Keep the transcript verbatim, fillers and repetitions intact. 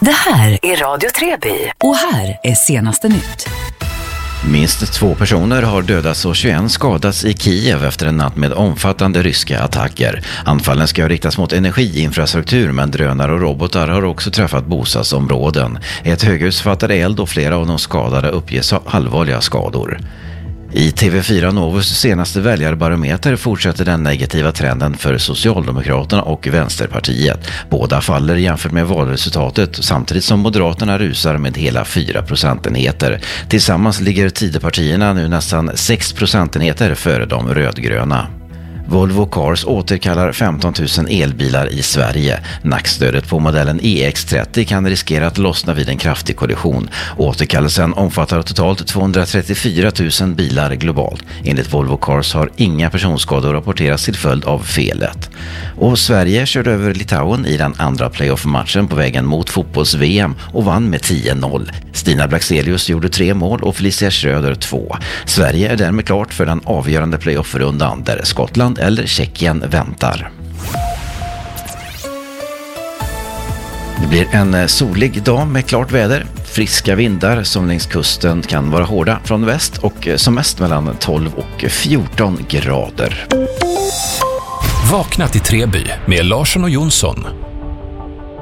Det här är Radio Treby och här är senaste nytt. Minst två personer har dödats och tjugoett skadats i Kiev efter en natt med omfattande ryska attacker. Anfallen ska riktas mot energiinfrastruktur, men drönare och robotar har också träffat bostadsområden. Ett höghus fattade eld och flera av de skadade uppges ha allvarliga skador. I T V fyra Novus senaste väljarbarometer fortsätter den negativa trenden för Socialdemokraterna och Vänsterpartiet. Båda faller jämfört med valresultatet, samtidigt som Moderaterna rusar med hela fyra procentenheter. Tillsammans ligger Tidöpartierna nu nästan sex procentenheter före de rödgröna. Volvo Cars återkallar femton tusen elbilar i Sverige. Nackstödet på modellen E X trettio kan riskera att lossna vid en kraftig kollision. Återkallelsen omfattar totalt tvåhundratrettiofyra tusen bilar globalt. Enligt Volvo Cars har inga personskador rapporterats till följd av felet. Och Sverige körde över Litauen i den andra playoff-matchen på vägen mot fotbolls-V M och vann med tio noll. Stina Blaxelius gjorde tre mål och Felicia Schröder två. Sverige är därmed klart för den avgörande playoff-rundan där Skottland eller Tjeckien väntar. Det blir en solig dag med klart väder. Friska vindar som längs kusten kan vara hårda från väst och som mest mellan tolv och fjorton grader. Vakna till Treby med Larsson och Jonsson.